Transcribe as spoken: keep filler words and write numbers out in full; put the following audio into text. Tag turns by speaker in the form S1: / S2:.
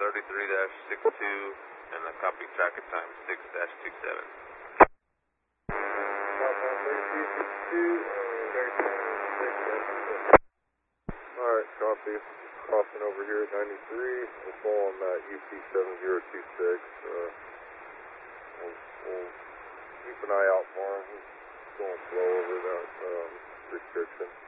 S1: thirty-three dash six two, and the copy tracker time six dash two seven.
S2: Alright, copy. Crossing over here at ninety-three. We'll fall on that U P seven zero two six. Uh, we'll, we'll keep an eye out for him. He's going slow over that um, restriction.